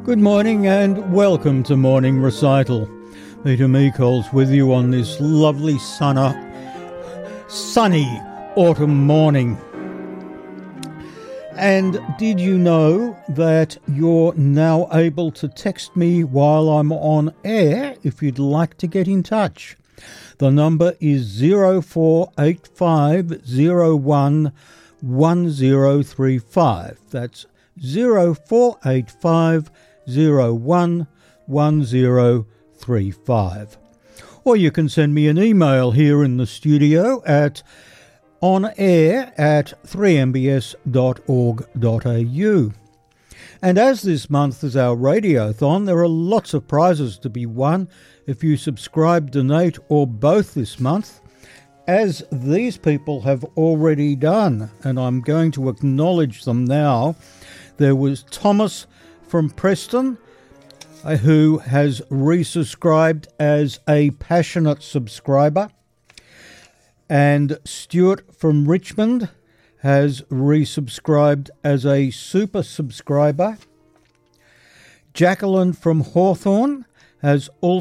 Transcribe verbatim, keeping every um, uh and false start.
Good morning and welcome to Morning Recital. Peter Meekols with you on this lovely sunny, sunny autumn morning. And did you know that you're now able to text me while I'm on air if you'd like to get in touch? The number is zero four eight five zero one one zero three five. That's zero four eight five zero one one zero three five. Or you can send me an email here in the studio at onair at three m b s dot org dot a u. And as this month is our radiothon, there are lots of prizes to be won if you subscribe, donate, or both this month, as these people have already done, and I'm going to acknowledge them now. There was Thomas from Preston, uh, who has resubscribed as a passionate subscriber, and Stuart from Richmond has resubscribed as a super subscriber. Jacqueline from Hawthorne has also